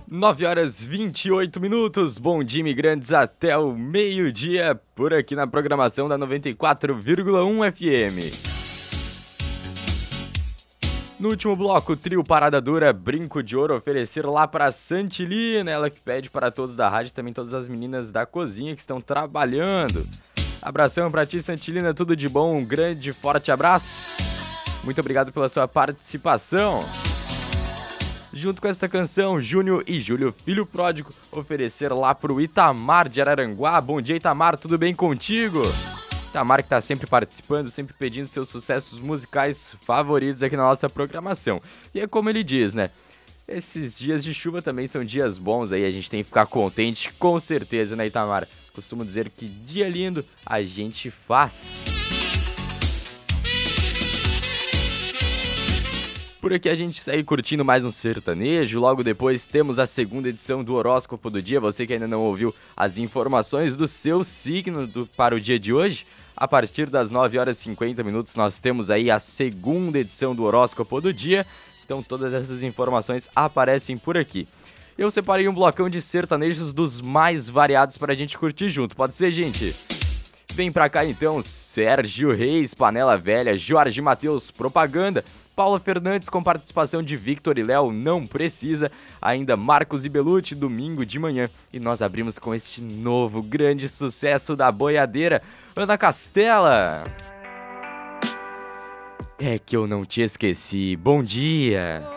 9h28. Bom dia, imigrantes, até o meio-dia, por aqui na programação da 94,1 FM. No último bloco, o trio Parada Dura, Brinco de Ouro, oferecer lá para Santilina, ela que pede para todos da rádio, também todas as meninas da cozinha que estão trabalhando. Abração pra ti, Santilina, tudo de bom, um grande, forte abraço. Muito obrigado pela sua participação. Junto com esta canção, Júnior e Júlio, filho pródigo, oferecer lá pro Itamar de Araranguá. Bom dia, Itamar, tudo bem contigo? Itamar que tá sempre participando, sempre pedindo seus sucessos musicais favoritos aqui na nossa programação. E é como ele diz, né? Esses dias de chuva também são dias bons aí, a gente tem que ficar contente com certeza, né, Itamar? Costumo dizer que dia lindo a gente faz. Por aqui a gente segue curtindo mais um sertanejo, logo depois temos a segunda edição do Horóscopo do Dia. Você que ainda não ouviu as informações do seu signo para o dia de hoje, a partir das 9h50 nós temos aí a segunda edição do Horóscopo do Dia, então todas essas informações aparecem por aqui. Eu separei um blocão de sertanejos dos mais variados para a gente curtir junto, pode ser, gente? Vem pra cá então, Sérgio Reis, Panela Velha, Jorge Mateus, Propaganda, Paula Fernandes com participação de Victor e Léo, Não Precisa, ainda Marcos e Belucci, Domingo de Manhã. E nós abrimos com este novo grande sucesso da boiadeira, Ana Castela. É que eu não te esqueci, bom dia.